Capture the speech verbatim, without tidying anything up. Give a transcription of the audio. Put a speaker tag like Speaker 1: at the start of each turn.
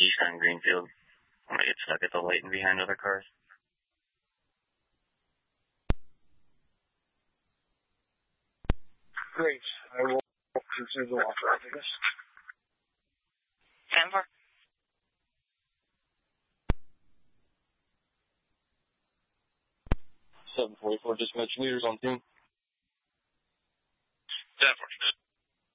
Speaker 1: east on Greenfield. I'm going to get stuck at the light and behind other cars.
Speaker 2: Great. I will consider the walk after this.
Speaker 3: ten four.
Speaker 2: seven forty-four dispatch leaders on team.
Speaker 3: ten four.